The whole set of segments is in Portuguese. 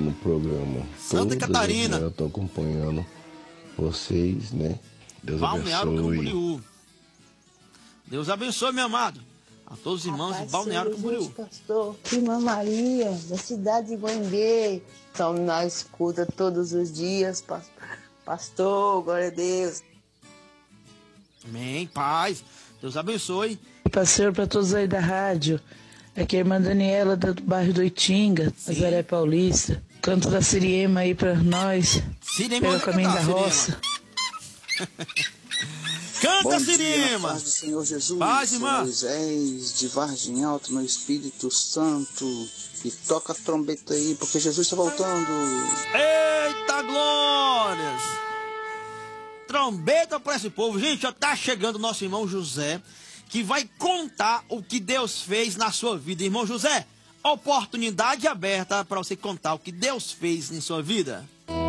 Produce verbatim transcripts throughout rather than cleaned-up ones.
no programa. Santa Catarina. Eu tô acompanhando vocês, né? Deus Balneário abençoe. Camboriú. Deus abençoe, meu amado. A todos os irmãos de Balneário Camboriú. Pastor, Irmã Maria, da cidade de Guanguê. Então, nós escuta todos os dias, pastor, glória a Deus. Amém, paz. Deus abençoe. Pastor, para todos aí da rádio. Aqui é a irmã Daniela, do bairro do Itinga, Nazaré Paulista. Canto da Siriema aí para nós. Siriema, pelo caminho da Siriema. roça. Canta, Bom Siriema. dia, paz do Senhor Jesus. Paz, irmã. Moisés, de Vargem Alto, no Espírito Santo. E toca a trombeta aí, porque Jesus está voltando. Eita glórias! Trombeta para esse povo. Gente, já tá chegando o nosso irmão José, que vai contar o que Deus fez na sua vida. Irmão José, oportunidade aberta para você contar o que Deus fez em sua vida.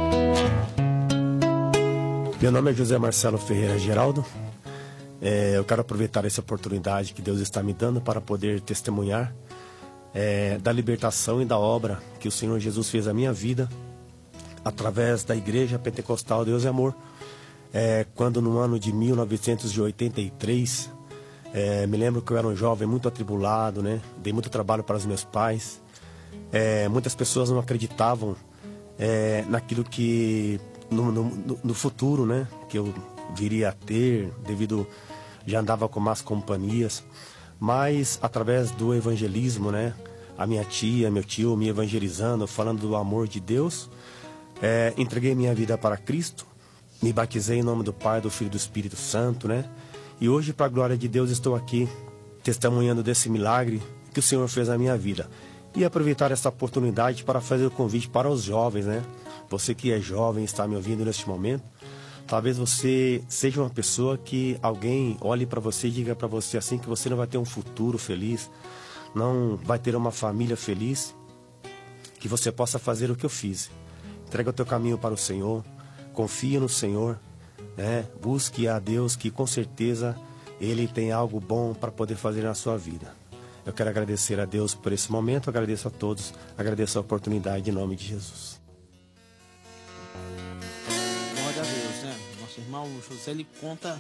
Meu nome é José Marcelo Ferreira Geraldo. É, eu quero aproveitar essa oportunidade que Deus está me dando para poder testemunhar é, da libertação e da obra que o Senhor Jesus fez na minha vida através da Igreja Pentecostal Deus e Amor. É, quando no ano de mil novecentos e oitenta e três, é, me lembro que eu era um jovem muito atribulado, né? Dei muito trabalho para os meus pais. É, muitas pessoas não acreditavam é, naquilo que no, no, no futuro, né? Que eu viria a ter, devido já andava com más companhias. Mas através do evangelismo, né? A minha tia, meu tio me evangelizando, falando do amor de Deus, é, entreguei minha vida para Cristo. Me batizei em nome do Pai, do Filho e do Espírito Santo, né? E hoje, para a glória de Deus, estou aqui testemunhando desse milagre que o Senhor fez na minha vida. E aproveitar essa oportunidade para fazer o convite para os jovens, né? Você que é jovem, está me ouvindo neste momento, talvez você seja uma pessoa que alguém olhe para você e diga para você assim que você não vai ter um futuro feliz, não vai ter uma família feliz, que você possa fazer o que eu fiz. Entrega o teu caminho para o Senhor. Confie no Senhor, né? Busque a Deus, que com certeza Ele tem algo bom para poder fazer na sua vida. Eu quero agradecer a Deus por esse momento, agradeço a todos, agradeço a oportunidade em nome de Jesus. Glória a Deus, né? Nosso irmão José, ele conta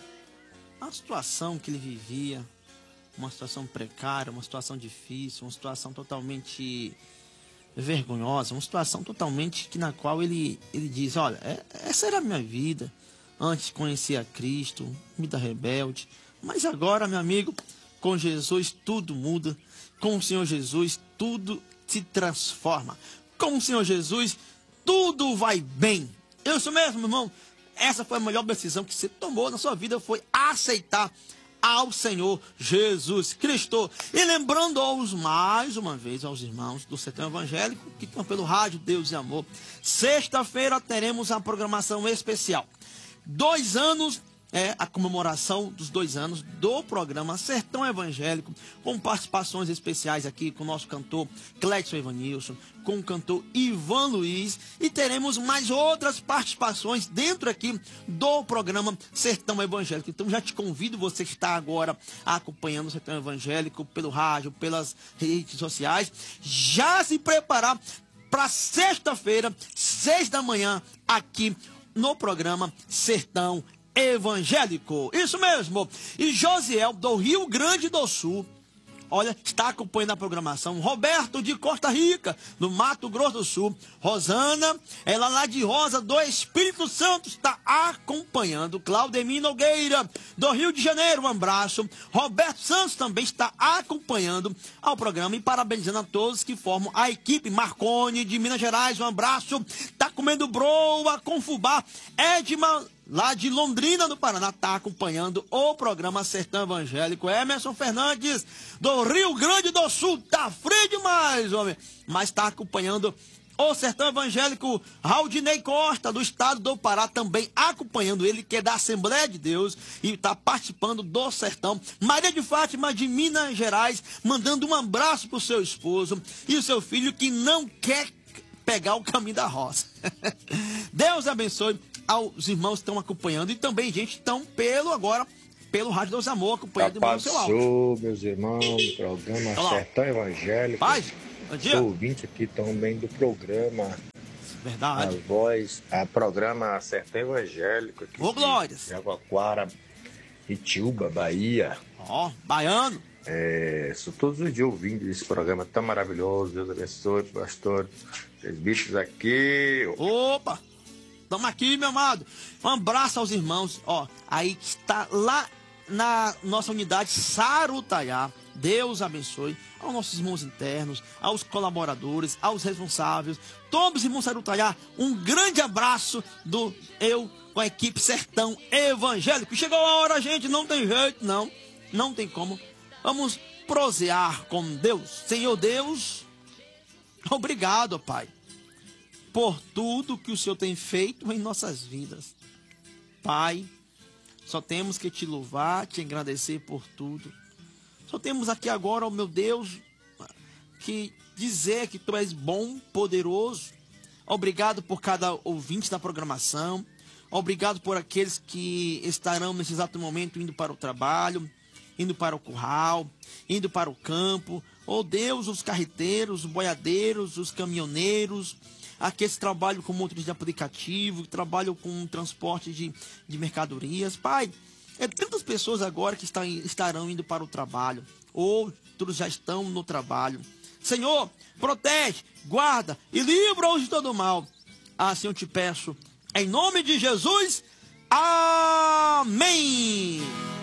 a situação que ele vivia, uma situação precária, uma situação difícil, uma situação totalmente vergonhosa, uma situação totalmente que na qual ele, ele diz, olha, é, essa era a minha vida, antes conhecia a Cristo, vida rebelde, mas agora, meu amigo, com Jesus tudo muda, com o Senhor Jesus tudo se transforma, com o Senhor Jesus tudo vai bem. Isso mesmo, irmão, essa foi a melhor decisão que você tomou na sua vida, foi aceitar ao Senhor Jesus Cristo. E lembrando aos mais uma vez aos irmãos do Sertão Evangélico que estão pelo rádio Deus e Amor, sexta-feira teremos a programação especial. Dois anos, é a comemoração dos dois anos do programa Sertão Evangélico, com participações especiais aqui com o nosso cantor Clédson Evanilson, com o cantor Ivan Luiz, e teremos mais outras participações dentro aqui do programa Sertão Evangélico. Então já te convido, você que está agora acompanhando o Sertão Evangélico pelo rádio, pelas redes sociais, já se preparar para sexta-feira, seis da manhã, aqui no programa Sertão Evangélico. Isso mesmo. E Josiel, do Rio Grande do Sul, olha, está acompanhando a programação. Roberto, de Costa Rica, no Mato Grosso do Sul. Rosana, ela lá de Rosa, do Espírito Santo, está acompanhando. Claudemir Nogueira, do Rio de Janeiro, um abraço. Roberto Santos também está acompanhando ao programa e parabenizando a todos que formam a equipe. Marconi, de Minas Gerais, um abraço. Está comendo broa com fubá. Edma, lá de Londrina, no Paraná, está acompanhando o programa Sertão Evangélico. Emerson Fernandes, do Rio Grande do Sul, tá frio demais, homem, mas está acompanhando o Sertão Evangélico. Raudinei Costa, do estado do Pará, também acompanhando ele, que é da Assembleia de Deus e está participando do Sertão. Maria de Fátima, de Minas Gerais, mandando um abraço pro seu esposo e o seu filho que não quer pegar o caminho da roça. Deus abençoe aos irmãos que estão acompanhando e também, gente, estão pelo agora, pelo Rádio Deus Amor, acompanhando o seu áudio. Meus irmãos, programa Olá. Sertão Evangélico. Paz, bom dia. Sou ouvinte aqui também do programa Verdade. A voz, a programa Sertão Evangélico. Aqui Ô, Glórias. Jaguaquara, Itiúba, Bahia. Ó, baiano. É, sou todos os dias ouvindo esse programa tão maravilhoso. Deus abençoe, pastor. Os bichos aqui. Opa! Estamos aqui, meu amado. Um abraço aos irmãos, ó, aí que está lá na nossa unidade Sarutaiá. Deus abençoe aos nossos irmãos internos, aos colaboradores, aos responsáveis, todos os irmãos Sarutaiá. Um grande abraço do eu com a equipe Sertão Evangélico. Chegou a hora, gente, não tem jeito, não. Não tem como. Vamos prosear com Deus. Senhor Deus, obrigado, Pai, por tudo que o Senhor tem feito em nossas vidas. Pai, só temos que te louvar, te agradecer por tudo. Só temos aqui agora, ó meu Deus, que dizer que tu és bom, poderoso. Obrigado por cada ouvinte da programação. Obrigado por aqueles que estarão nesse exato momento indo para o trabalho, indo para o curral, indo para o campo. Oh Deus, os carreteiros, os boiadeiros, os caminhoneiros, aqueles que trabalham com motores de aplicativo, que trabalham com transporte de, de mercadorias. Pai, é tantas pessoas agora que estão, estarão indo para o trabalho, outros já estão no trabalho. Senhor, protege, guarda e livra-os de todo mal. Assim eu te peço, em nome de Jesus, amém.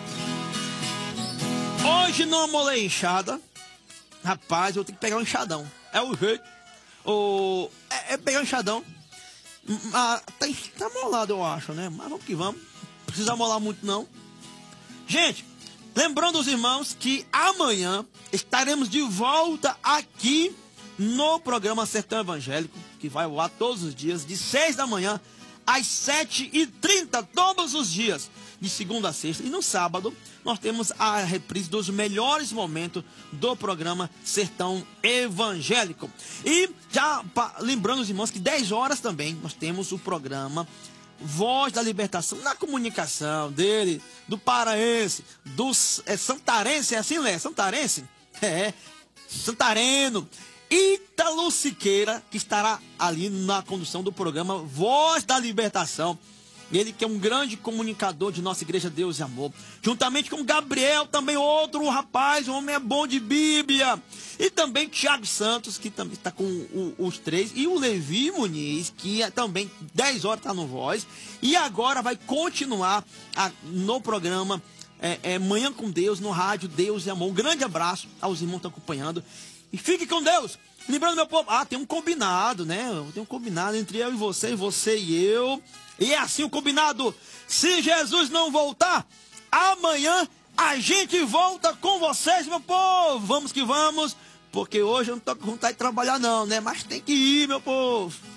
Hoje não amolei enxada. Rapaz, eu tenho que pegar um enxadão. É o jeito. O... É, é pegar um enxadão. Ah, tá, tá amolado, eu acho, né? Mas vamos que vamos. Não precisa amolar muito, não. Gente, lembrando os irmãos que amanhã estaremos de volta aqui no programa Sertão Evangélico, que vai ao ar todos os dias, de seis da manhã às sete e trinta, todos os dias, de segunda a sexta. E no sábado, nós temos a reprise dos melhores momentos do programa Sertão Evangélico. E já lembrando os irmãos que dez horas também nós temos o programa Voz da Libertação, na comunicação dele, do paraense, do é, santarense, é assim, Lé? Santarense? É, santareno. Ítalo Siqueira, que estará ali na condução do programa Voz da Libertação. Ele que é um grande comunicador de nossa Igreja Deus e Amor. Juntamente com Gabriel, também outro rapaz, um homem é bom de Bíblia. E também Thiago Santos, que também está com o, os três. E o Levi Muniz, que é também dez horas está no Voz. E agora vai continuar a, no programa é, é, Manhã com Deus, no rádio Deus e Amor. Um grande abraço aos irmãos que estão acompanhando. E fique com Deus. Lembrando, meu povo, ah, tem um combinado, né? Tem um combinado entre eu e você, você e eu. E é assim o combinado. Se Jesus não voltar, amanhã a gente volta com vocês, meu povo. Vamos que vamos, porque hoje eu não tô com vontade de trabalhar não, né? Mas tem que ir, meu povo.